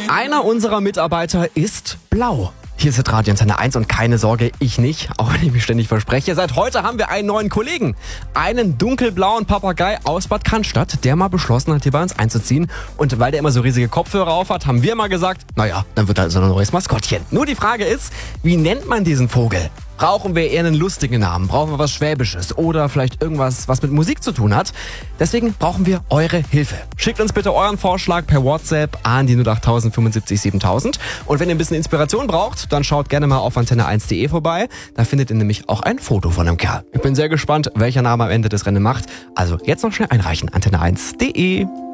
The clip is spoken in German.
Einer unserer Mitarbeiter ist blau. Hier ist Radio Antenne 1 und keine Sorge, ich nicht, auch wenn ich mich ständig verspreche. Seit heute haben wir einen neuen Kollegen. Einen dunkelblauen Papagei aus Bad Cannstatt, der mal beschlossen hat, hier bei uns einzuziehen. Und weil der immer so riesige Kopfhörer auf hat, haben wir mal gesagt, naja, dann wird halt so ein neues Maskottchen. Nur die Frage ist, wie nennt man diesen Vogel? Brauchen wir eher einen lustigen Namen? Brauchen wir was Schwäbisches? Oder vielleicht irgendwas, was mit Musik zu tun hat? Deswegen brauchen wir eure Hilfe. Schickt uns bitte euren Vorschlag per WhatsApp an die 08000 75 7000. Und wenn ihr ein bisschen Inspiration braucht, dann schaut gerne mal auf antenne1.de vorbei. Da findet ihr nämlich auch ein Foto von einem Kerl. Ich bin sehr gespannt, welcher Name am Ende das Rennen macht. Also jetzt noch schnell einreichen, antenne1.de.